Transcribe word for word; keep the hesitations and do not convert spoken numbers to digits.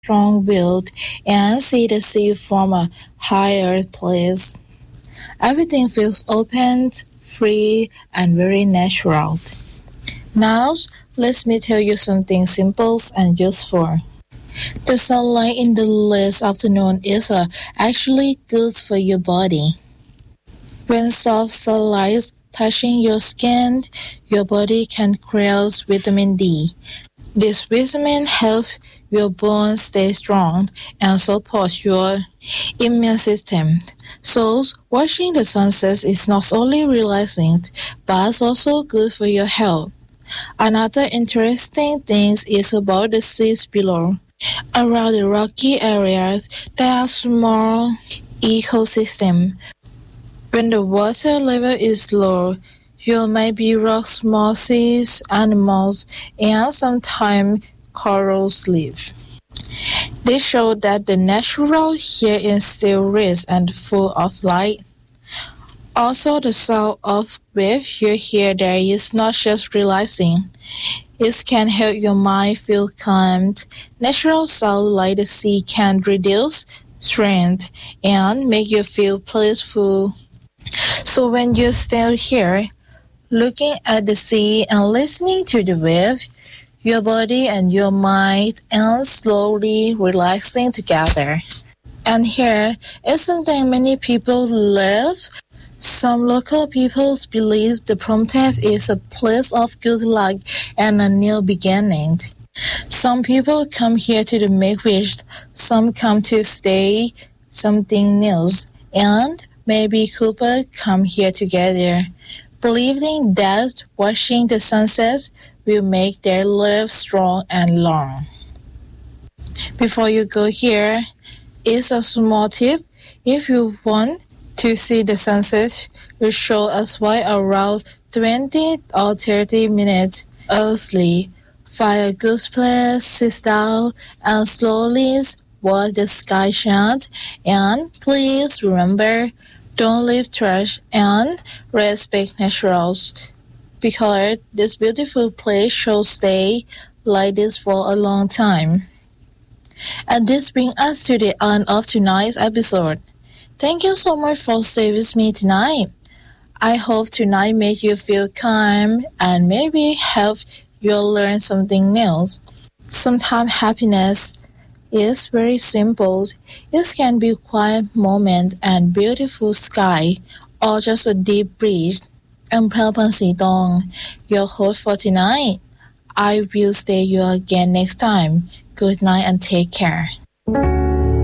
strong-willed and see the sea from a higher place. Everything feels open, free, and very natural. Now, let me tell you something simple and useful. The sunlight in the late afternoon is uh, actually good for your body. When soft sunlight touching your skin, your body can create vitamin D. This vitamin helps your bones stay strong and supports your immune system. So, watching the sunset is not only relaxing, but also good for your health. Another interesting thing is about the seas below. Around the rocky areas, there are small ecosystems. When the water level is low, you may be rock small sea animals and sometimes corals live. This shows that the natural here is still rich and full of light. Also, the sound of waves you hear there is not just relaxing. It can help your mind feel calmed. Natural sound like the sea can reduce stress and make you feel peaceful. So when you stand here, looking at the sea and listening to the wave, your body and your mind are slowly relaxing together. And here is something many people love. Some local people believe the Promtef is a place of good luck and a new beginning. Some people come here to make wish, some come to stay something new, and maybe couple come here together, believing that watching the sunset will make their love strong and long. Before you go here, is a small tip. If you want to see the sunset, you should arrive around twenty or thirty minutes early. Find a good place, sit down, and slowly watch the sky shine. And please remember, don't leave trash and respect naturals, because this beautiful place should stay like this for a long time. And this brings us to the end of tonight's episode. Thank you so much for staying with me tonight. I hope tonight made you feel calm and maybe help you learn something new. Sometimes happiness is very simple. It can be a quiet moment and beautiful sky, or just a deep breeze. I'm Prabhan Sidong, your host for tonight. I will stay you again next time. Good night and take care.